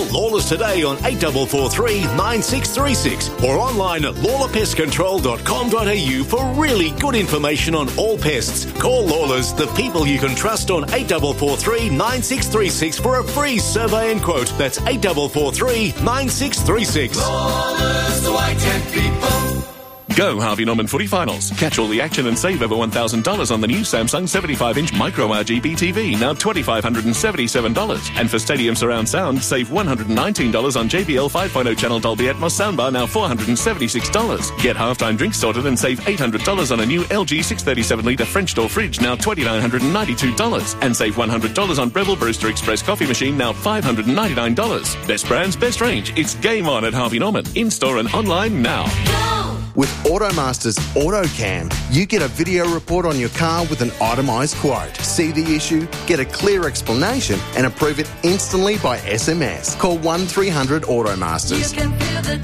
Lawless today on 8443 9636 or online at lawlerpestcontrol.com.au for really good information on all pests. Call Lawless, the people you can trust, on 8443 9636 for a free survey and quote. That's 8443 9636. Lawless, the Whitehead people. Go Harvey Norman footy finals. Catch all the action and save over $1,000 on the new Samsung 75-inch Micro RGB TV, now $2,577. And for stadium surround sound, save $119 on JBL 5.0 channel Dolby Atmos soundbar, now $476. Get halftime drinks sorted and save $800 on a new LG 637-litre French door fridge, now $2,992. And save $100 on Breville Brewster Express coffee machine, now $599. Best brands, best range. It's game on at Harvey Norman. In-store and online now. With Automaster's AutoCam, you get a video report on your car with an itemised quote. See the issue, get a clear explanation and approve it instantly by SMS. Call 1300 Automasters. You can feel the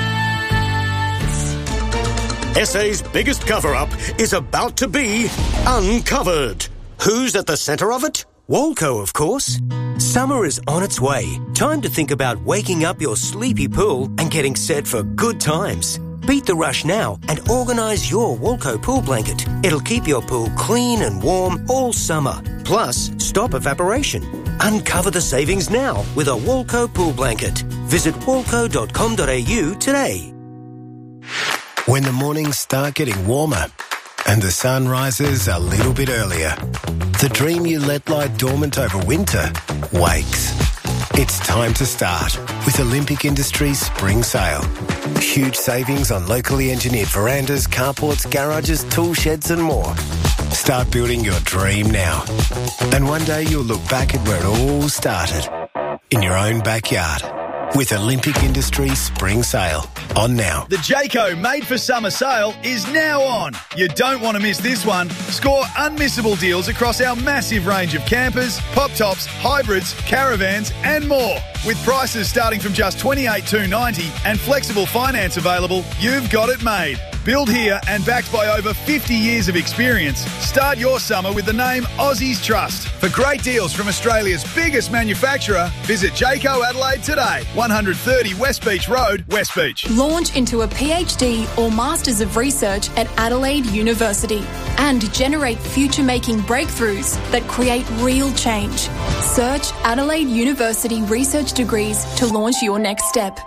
difference. SA's biggest cover-up is about to be uncovered. Who's at the centre of it? Walco, of course. Summer is on its way. Time to think about waking up your sleepy pool and getting set for good times. Beat the rush now and organise your Walco pool blanket. It'll keep your pool clean and warm all summer. Plus, stop evaporation. Uncover the savings now with a Walco pool blanket. Visit walco.com.au today. When the mornings start getting warmer and the sun rises a little bit earlier, the dream you let lie dormant over winter wakes. It's time to start with Olympic Industries Spring Sale. Huge savings on locally engineered verandas, carports, garages, tool sheds and more. Start building your dream now. And one day you'll look back at where it all started. In your own backyard. With Olympic Industries Spring Sale. On now. The Jayco Made for Summer sale is now on. You don't want to miss this one. Score unmissable deals across our massive range of campers, pop tops, hybrids, caravans and more. With prices starting from just $28,290 and flexible finance available, you've got it made. Built here and backed by over 50 years of experience, start your summer with the name Aussies Trust. For great deals from Australia's biggest manufacturer, visit Jayco Adelaide today, 130 West Beach Road, West Beach. Launch into a PhD or Masters of Research at Adelaide University and generate future-making breakthroughs that create real change. Search Adelaide University Research Degrees to launch your next step.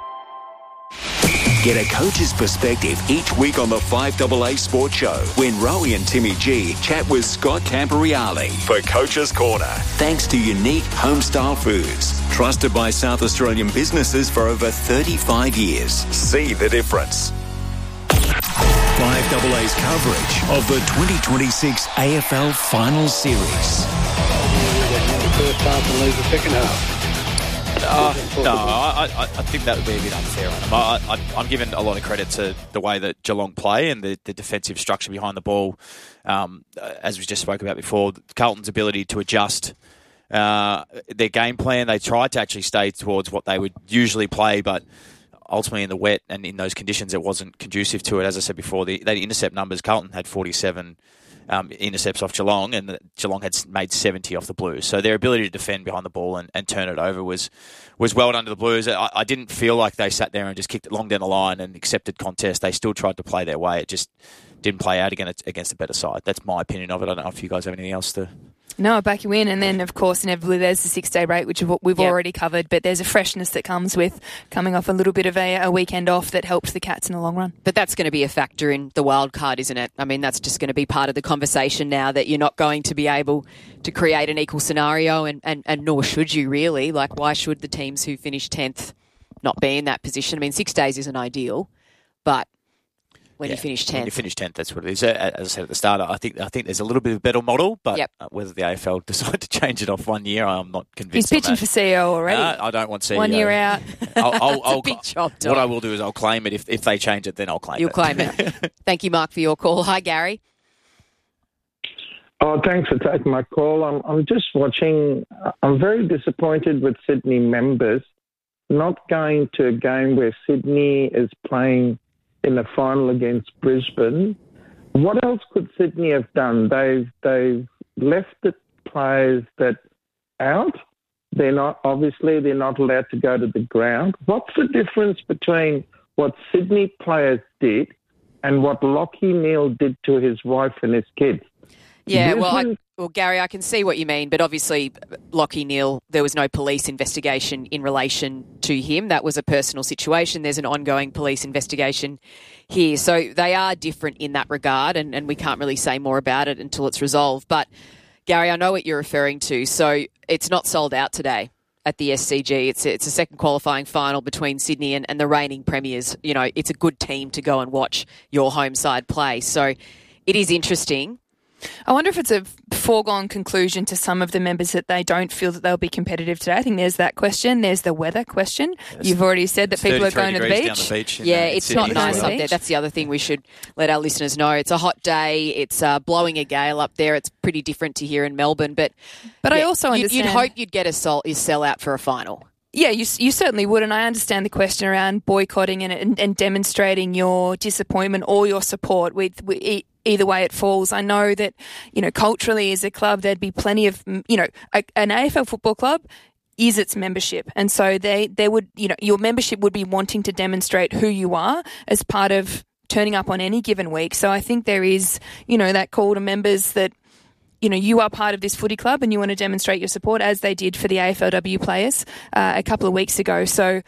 Get a coach's perspective each week on the 5AA Sports Show when Rowie and Timmy G chat with Scott Camporeale for Coach's Corner. Thanks to Unique Homestyle Foods, trusted by South Australian businesses for over 35 years. See the difference. 5AA's coverage of the 2026 AFL Final Series. The first half and leave the second half. I think that would be a bit unfair on them. I'm giving a lot of credit to the way that Geelong play and the defensive structure behind the ball. As we just spoke about before, Carlton's ability to adjust their game plan. They tried to actually stay towards what they would usually play, but ultimately in the wet and in those conditions, it wasn't conducive to it. As I said before, the intercept numbers, Carlton had 47 intercepts off Geelong, and Geelong had made 70 off the Blues. So their ability to defend behind the ball and turn it over was well done to the Blues. I didn't feel like they sat there and just kicked it long down the line and accepted contest. They still tried to play their way. It just didn't play out against a better side. That's my opinion of it. I don't know if you guys have anything else to... No, I back you in. And then, of course, inevitably there's the 6-day break, which we've already covered. But there's a freshness that comes with coming off a little bit of a weekend off that helps the Cats in the long run. But that's going to be a factor in the wild card, isn't it? I mean, that's just going to be part of the conversation now, that you're not going to be able to create an equal scenario, and nor should you really. Like, why should the teams who finish 10th not be in that position? I mean, 6 days isn't ideal, but... When you finish 10th. When you finish 10th, that's what it is. As I said at the start, I think there's a little bit of a better model, but whether the AFL decide to change it off 1 year, I'm not convinced. He's pitching for CEO already. I don't want CEO. 1 year out. I'll big job, what I will do is I'll claim it. If they change it, then I'll claim it. You'll claim it. Thank you, Mark, for your call. Hi, Gary. Oh, thanks for taking my call. I'm just watching. I'm very disappointed with Sydney members not going to a game where Sydney is playing in the final against Brisbane. What else could Sydney have done? They've left the players that out. they're not allowed to go to the ground. What's the difference between what Sydney players did and what Lachie Neale did to his wife and his kids? Yeah, well, Gary, I can see what you mean, but obviously Lachie Neale, there was no police investigation in relation to him. That was a personal situation. There's an ongoing police investigation here. So they are different in that regard, and we can't really say more about it until it's resolved. But, Gary, I know what you're referring to. So it's not sold out today at the SCG. It's a second qualifying final between Sydney and the reigning premiers. You know, it's a good team to go and watch your home side play. So it is interesting. I wonder if it's a foregone conclusion to some of the members that they don't feel that they'll be competitive today. I think there's that question. There's the weather question. Yes. You've already said that people are going to the beach. Down the beach it's Sydney, not nice up there. That's the other thing we should let our listeners know. It's a hot day. It's blowing a gale up there. It's pretty different to here in Melbourne. But I also understand... You'd hope you'd get a sellout for a final. Yeah, you certainly would, and I understand the question around boycotting and demonstrating your disappointment or your support with either way it falls. I know that, you know, culturally as a club, there'd be plenty of, you know, an AFL football club is its membership. And so they would, you know, your membership would be wanting to demonstrate who you are as part of turning up on any given week. So I think there is, you know, that call to members that, you know, you are part of this footy club and you want to demonstrate your support, as they did for the AFLW players a couple of weeks ago. So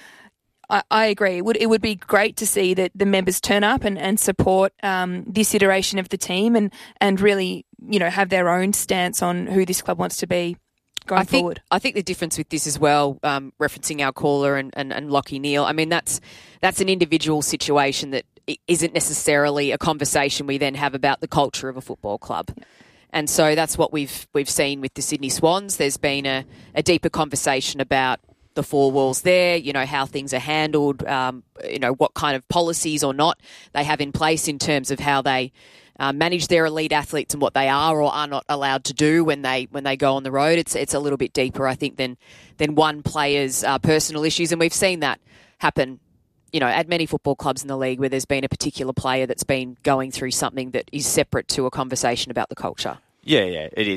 I agree. It would be great to see that the members turn up and support this iteration of the team and really, you know, have their own stance on who this club wants to be going forward. I think the difference with this as well, referencing our caller and Lachie Neale, I mean, that's an individual situation that isn't necessarily a conversation we then have about the culture of a football club. Yeah. And so that's what we've seen with the Sydney Swans. There's been a deeper conversation about the four walls there, you know, how things are handled, you know, what kind of policies or not they have in place in terms of how they manage their elite athletes and what they are or are not allowed to do when they go on the road. It's a little bit deeper, I think, than one player's personal issues. And we've seen that happen, you know, at many football clubs in the league where there's been a particular player that's been going through something that is separate to a conversation about the culture. Yeah, it is.